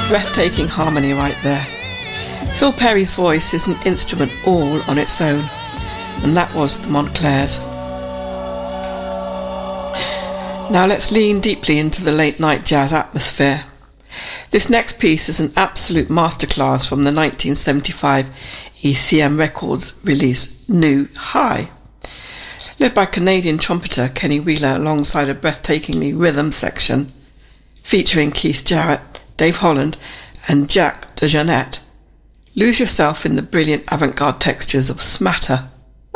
Breathtaking harmony right there. Phil Perry's voice is an instrument all on its own, and that was the Montclairs. Now let's lean deeply into the late night jazz atmosphere. This next piece is an absolute masterclass from the 1975 ECM Records release New High. Led by Canadian trumpeter Kenny Wheeler alongside a breathtakingly rhythm section featuring Keith Jarrett, Dave Holland and Jack DeJohnette. Lose yourself in the brilliant avant-garde textures of Smatter.